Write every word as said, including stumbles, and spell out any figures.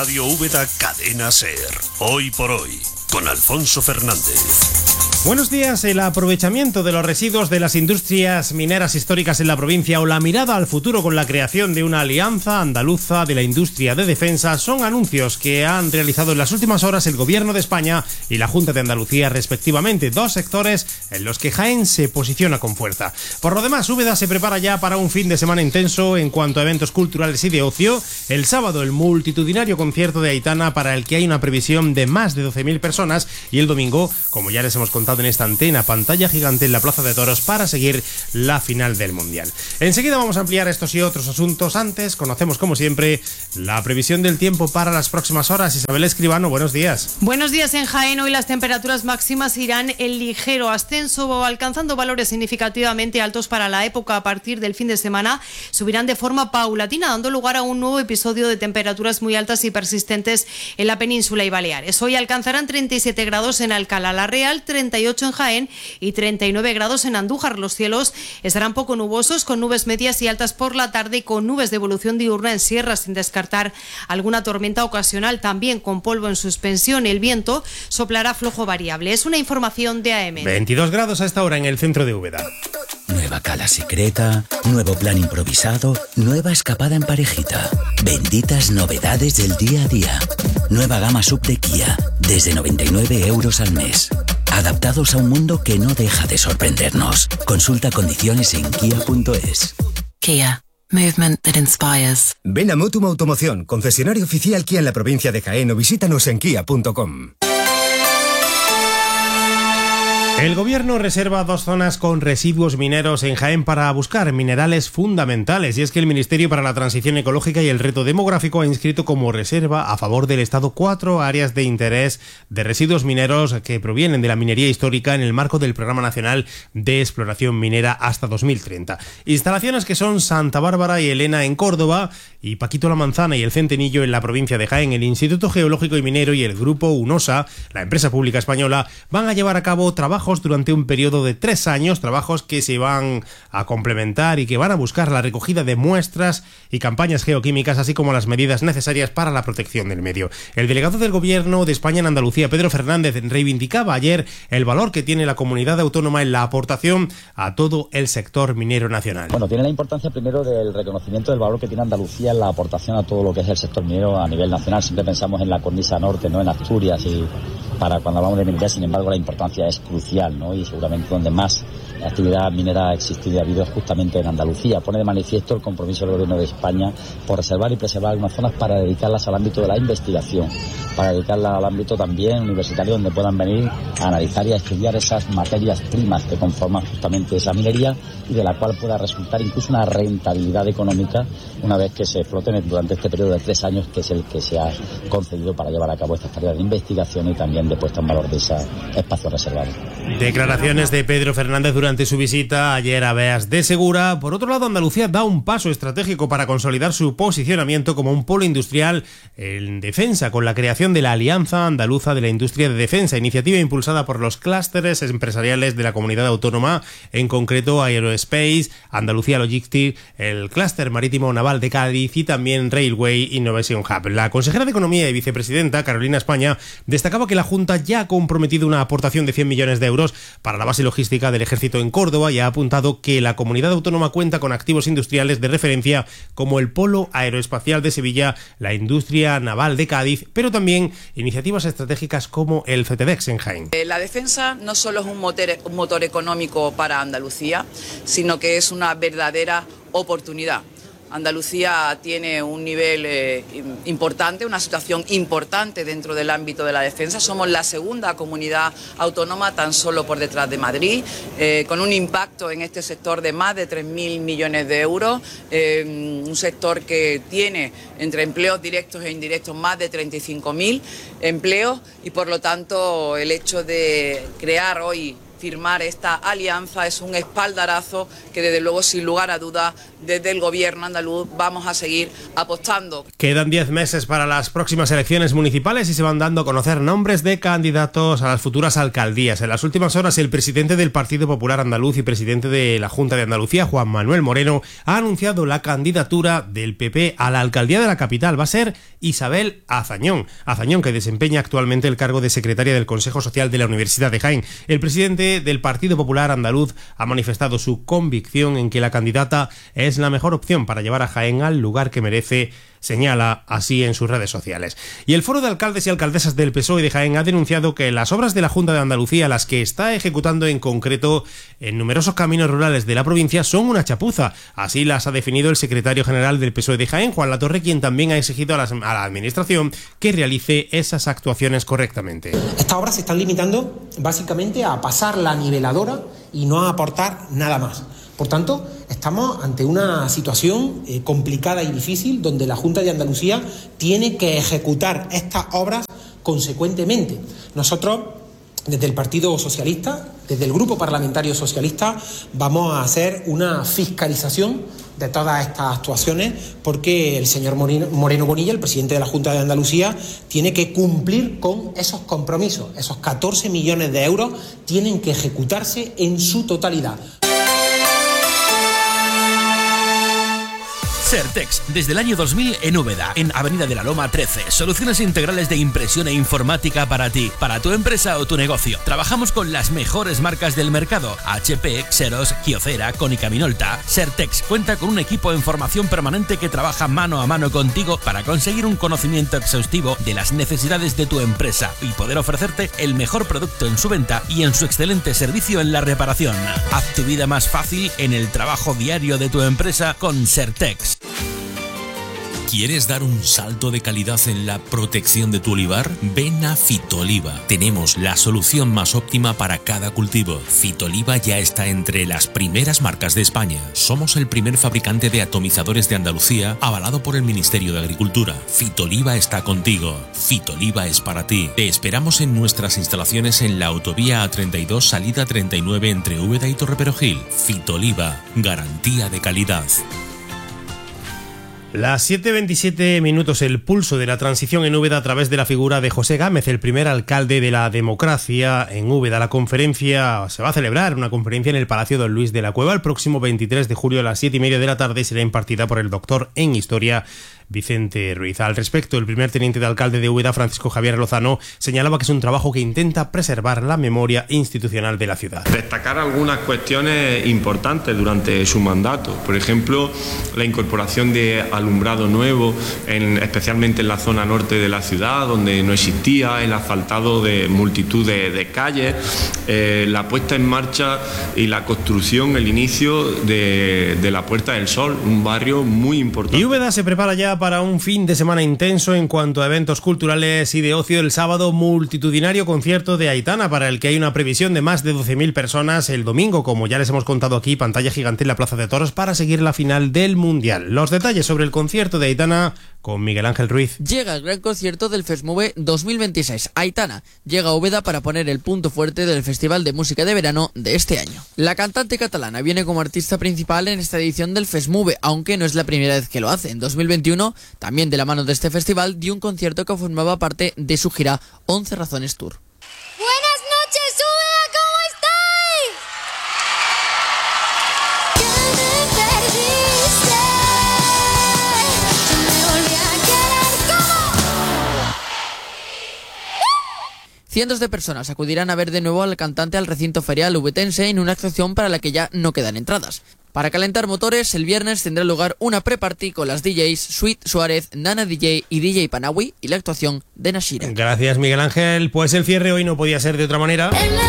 Radio Úbeda Cadena Ser. Hoy por hoy, con Alfonso Fernández. Buenos días. El aprovechamiento de los residuos de las industrias mineras históricas en la provincia o la mirada al futuro con la creación de una alianza andaluza de la industria de defensa son anuncios que han realizado en las últimas horas el Gobierno de España y la Junta de Andalucía respectivamente, dos sectores en los que Jaén se posiciona con fuerza. Por lo demás, Úbeda se prepara ya para un fin de semana intenso en cuanto a eventos culturales y de ocio. El sábado, el multitudinario concierto de Aitana, para el que hay una previsión de más de doce mil personas, y el domingo, como ya les hemos contado en esta antena, pantalla gigante en la Plaza de Toros para seguir la final del Mundial. Enseguida vamos a ampliar estos y otros asuntos. Antes, conocemos como siempre la previsión del tiempo para las próximas horas. Isabel Escribano, buenos días. Buenos días. En Jaén hoy las temperaturas máximas irán en ligero ascenso, alcanzando valores significativamente altos para la época. A partir del fin de semana subirán de forma paulatina, dando lugar a un nuevo episodio de temperaturas muy altas y persistentes en la península y Baleares. Hoy alcanzarán treinta y siete grados en Alcalá la Real, treinta y ocho en Jaén y treinta y nueve grados en Andújar. Los cielos estarán poco nubosos, con nubes medias y altas por la tarde y con nubes de evolución diurna en sierra, sin descartar alguna tormenta ocasional, también con polvo en suspensión. El viento soplará flojo variable. Es una información de A M. veintidós grados a esta hora en el centro de Úbeda. Nueva cala secreta, nuevo plan improvisado, nueva escapada en parejita. Benditas novedades del día a día. Nueva gama sub de Kia, desde noventa y nueve euros al mes. Adaptados a un mundo que no deja de sorprendernos. Consulta condiciones en kia punto es. Kia. Movement that inspires. Ven a Motum Automoción, concesionario oficial Kia en la provincia de Jaén, o visítanos en kia punto com. El Gobierno reserva dos zonas con residuos mineros en Jaén para buscar minerales fundamentales, y es que el Ministerio para la Transición Ecológica y el Reto Demográfico ha inscrito como reserva a favor del Estado cuatro áreas de interés de residuos mineros que provienen de la minería histórica en el marco del Programa Nacional de Exploración Minera hasta dos mil treinta. Instalaciones que son Santa Bárbara y Elena en Córdoba y Paquito la Manzana y el Centenillo en la provincia de Jaén. El Instituto Geológico y Minero y el Grupo UNOSA, la empresa pública española, van a llevar a cabo trabajos durante un periodo de tres años, trabajos que se van a complementar y que van a buscar la recogida de muestras y campañas geoquímicas, así como las medidas necesarias para la protección del medio. El delegado del Gobierno de España en Andalucía, Pedro Fernández, reivindicaba ayer el valor que tiene la comunidad autónoma en la aportación a todo el sector minero nacional. Bueno, tiene la importancia primero del reconocimiento del valor que tiene Andalucía en la aportación a todo lo que es el sector minero a nivel nacional. Siempre pensamos en la cornisa norte, ¿no?, en Asturias, y para cuando hablamos de minería, sin embargo, la importancia es crucial, ¿no? Y seguramente donde más actividad minera ha existido y ha habido es justamente en Andalucía. Pone de manifiesto el compromiso del Gobierno de España por reservar y preservar algunas zonas para dedicarlas al ámbito de la investigación, para dedicarlas al ámbito también universitario, donde puedan venir a analizar y a estudiar esas materias primas que conforman justamente esa minería y de la cual pueda resultar incluso una rentabilidad económica una vez que se exploten durante este periodo de tres años, que es el que se ha concedido para llevar a cabo estas tareas de investigación y también de puesta en valor de ese espacio reservado. Declaraciones de Pedro Fernández durante su visita ayer a Beas de Segura. Por otro lado, Andalucía da un paso estratégico para consolidar su posicionamiento como un polo industrial en defensa, con la creación de la Alianza Andaluza de la Industria de Defensa, iniciativa impulsada por los clústeres empresariales de la comunidad autónoma, en concreto Aerospace, Andalucía Logistics, el clúster marítimo naval de Cádiz y también Railway Innovation Hub. La consejera de Economía y vicepresidenta, Carolina España, destacaba que la Junta ya ha comprometido una aportación de cien millones de euros para la base logística del Ejército en Córdoba y ha apuntado que la comunidad autónoma cuenta con activos industriales de referencia como el Polo Aeroespacial de Sevilla, la Industria Naval de Cádiz, pero también iniciativas estratégicas como el CETEDEX en Jaén. La defensa no solo es un motor, un motor económico para Andalucía, sino que es una verdadera oportunidad. Andalucía tiene un nivel eh, importante, una situación importante dentro del ámbito de la defensa. Somos la segunda comunidad autónoma tan solo por detrás de Madrid, eh, con un impacto en este sector de más de tres mil millones de euros, eh, un sector que tiene entre empleos directos e indirectos más de treinta y cinco mil empleos y por lo tanto el hecho de crear hoy firmar esta alianza es un espaldarazo que desde luego, sin lugar a dudas, desde el gobierno andaluz vamos a seguir apostando. Quedan diez meses para las próximas elecciones municipales y se van dando a conocer nombres de candidatos a las futuras alcaldías. En las últimas horas, el presidente del Partido Popular Andaluz y presidente de la Junta de Andalucía, Juan Manuel Moreno, ha anunciado la candidatura del P P a la alcaldía de la capital. Va a ser Isabel Azañón. Azañón, que desempeña actualmente el cargo de secretaria del Consejo Social de la Universidad de Jaén. El presidente del Partido Popular Andaluz ha manifestado su convicción en que la candidata es la mejor opción para llevar a Jaén al lugar que merece, señala así en sus redes sociales. Y el Foro de Alcaldes y Alcaldesas del P S O E de Jaén ha denunciado que las obras de la Junta de Andalucía, las que está ejecutando en concreto en numerosos caminos rurales de la provincia, son una chapuza. Así las ha definido el secretario general del P S O E de Jaén, Juan Latorre, quien también ha exigido a, las, a la administración que realice esas actuaciones correctamente. Estas obras se están limitando básicamente a pasar la niveladora y no a aportar nada más. Por tanto, estamos ante una situación eh, complicada y difícil donde la Junta de Andalucía tiene que ejecutar estas obras consecuentemente. Nosotros, desde el Partido Socialista, desde el Grupo Parlamentario Socialista, vamos a hacer una fiscalización de todas estas actuaciones porque el señor Moreno Bonilla, el presidente de la Junta de Andalucía, tiene que cumplir con esos compromisos. Esos catorce millones de euros tienen que ejecutarse en su totalidad. Certex, desde el año dos mil en Úbeda, en Avenida de la Loma trece. Soluciones integrales de impresión e informática para ti, para tu empresa o tu negocio. Trabajamos con las mejores marcas del mercado: H P, Xerox, Kyocera, Konica Minolta. Certex cuenta con un equipo en formación permanente que trabaja mano a mano contigo para conseguir un conocimiento exhaustivo de las necesidades de tu empresa y poder ofrecerte el mejor producto en su venta y en su excelente servicio en la reparación. Haz tu vida más fácil en el trabajo diario de tu empresa con Certex. ¿Quieres dar un salto de calidad en la protección de tu olivar? Ven a Fitoliva. Tenemos la solución más óptima para cada cultivo. Fitoliva ya está entre las primeras marcas de España. Somos el primer fabricante de atomizadores de Andalucía, avalado por el Ministerio de Agricultura. Fitoliva está contigo. Fitoliva es para ti. Te esperamos en nuestras instalaciones en la autovía A treinta y dos, salida treinta y nueve, entre Úbeda y Torreperogil. Fitoliva, garantía de calidad. Las siete veintisiete minutos, el pulso de la transición en Úbeda a través de la figura de José Gámez, el primer alcalde de la democracia en Úbeda. La conferencia se va a celebrar, una conferencia en el Palacio Don Luis de la Cueva el próximo veintitrés de julio a las siete y media de la tarde y será impartida por el doctor en Historia Vicente Ruiz. Al respecto, el primer teniente de alcalde de Úbeda, Francisco Javier Lozano, señalaba que es un trabajo que intenta preservar la memoria institucional de la ciudad. Destacar algunas cuestiones importantes durante su mandato, por ejemplo, la incorporación de alumbrado nuevo, en, especialmente en la zona norte de la ciudad, donde no existía, el asfaltado de multitud de, de calles, eh, la puesta en marcha y la construcción, el inicio de, de la Puerta del Sol, un barrio muy importante. Y Úbeda se prepara ya para un fin de semana intenso en cuanto a eventos culturales y de ocio. El sábado, multitudinario concierto de Aitana, para el que hay una previsión de más de doce mil personas. El domingo, como ya les hemos contado aquí, pantalla gigante en la Plaza de Toros para seguir la final del Mundial. Los detalles sobre el concierto de Aitana con Miguel Ángel Ruiz. Llega el gran concierto del FESMUVE dos mil veintiséis. Aitana llega a Úbeda para poner el punto fuerte del Festival de Música de Verano de este año. La cantante catalana viene como artista principal en esta edición del FESMUVE, aunque no es la primera vez que lo hace. En dos mil veintiuno, también de la mano de este festival, dio un concierto que formaba parte de su gira once Razones Tour. Buenas noches, Úbeda, ¿cómo estáis? ¿Qué me perdiste? Yo me volví a querer como... Cientos de personas acudirán a ver de nuevo al cantante al recinto ferial ubetense en una actuación para la que ya no quedan entradas. Para calentar motores, el viernes tendrá lugar una pre-party con las D Js Sweet Suárez, Nana D J y D J Panawi y la actuación de Nashira. Gracias, Miguel Ángel. Pues el cierre hoy no podía ser de otra manera.